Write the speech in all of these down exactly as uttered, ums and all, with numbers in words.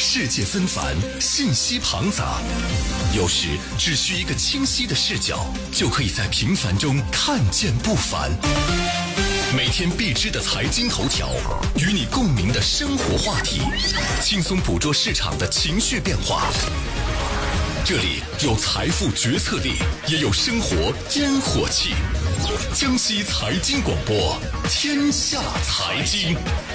世界纷繁，信息庞杂，有时只需一个清晰的视角，就可以在平凡中看见不凡。每天必知的财经头条，与你共鸣的生活话题，轻松捕捉市场的情绪变化。这里有财富决策力，也有生活烟火气。江西财经广播，天下财经。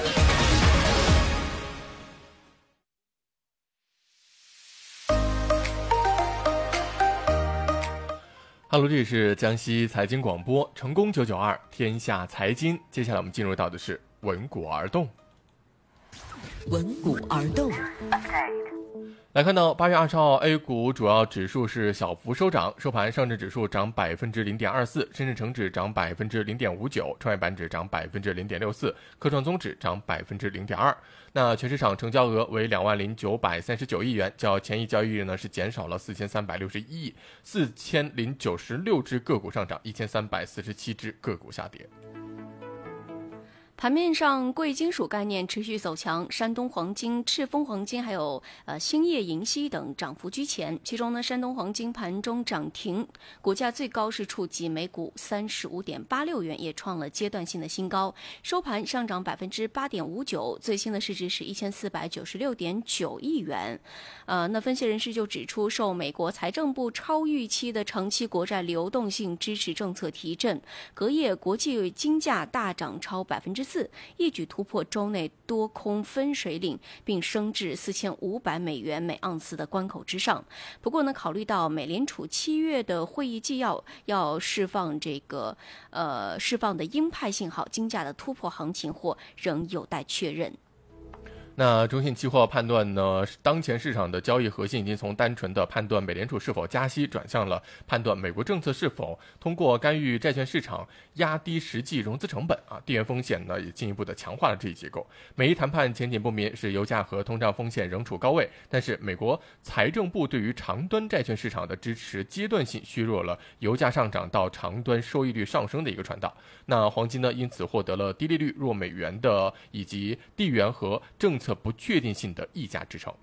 哈喽，这里是江西财经广播，成功九九二，天下财经。接下来我们进入到的是闻股而动。 闻股而动。 来看到八月二十号 A 股主要指数是小幅收涨，收盘上证指数涨百分之零点二四，深圳成指涨百分之零点五九，创业板指涨百分之零点六四，科创综指涨百分之零点二。那全市场成交额为两万零九百三十九亿元，较前一交易日呢是减少了四千三百六十一亿，四千零九十六只个股上涨，一千三百四十七只个股下跌。 盘面上，贵金属概念持续走强，山东黄金、赤峰黄金还有呃兴业银锡等涨幅居前。其中呢，山东黄金盘中涨停，股价最高是触及每股三十五点八六元，也创了阶段性的新高。收盘上涨百分之八点五九，最新的市值是一千四百九十六点九亿元。呃，那分析人士就指出，受美国财政部超预期的长期国债流动性支持政策提振，隔夜国际金价大涨超百分之四，一举突破周内多空分水岭，并升至四千五百美元每盎司的关口之上。不过呢，考虑到美联储七月的会议纪要要释放这个呃释放的鹰派信号，金价的突破行情或仍有待确认。 那中信期货判断呢，当前市场的交易核心已经从单纯的判断美联储是否加息，转向了判断美国政策是否通过干预债券市场压低实际融资成本啊，地缘风险呢也进一步的强化了这一结构。美伊谈判前景不明，是油价和通胀风险仍处高位，但是美国财政部对于长端债券市场的支持阶段性削弱了油价上涨到长端收益率上升的一个传导。那黄金呢，因此获得了低利率弱美元的以及地缘和政策不确定性的溢价支撑。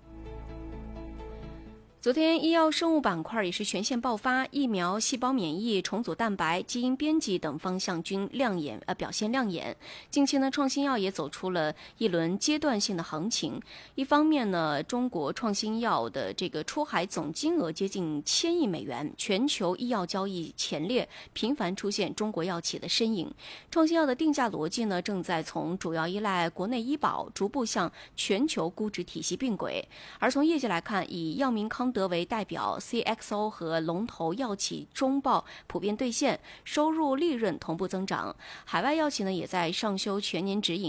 昨天医药生物板块也是全线爆发，疫苗、细胞免疫、重组蛋白、基因编辑等方向均亮眼呃表现亮眼。近期呢，创新药也走出了一轮阶段性的行情。一方面呢，中国创新药的这个出海总金额接近千亿美元，全球医药交易前列，频繁出现中国药企的身影。创新药的定价逻辑呢，正在从主要依赖国内医保，逐步向全球估值体系并轨。而从业绩来看，以药明康德为代表 C X O 和龙头药企中报普遍兑现，收入利润同步增长。海外药企呢也在上修全年指引。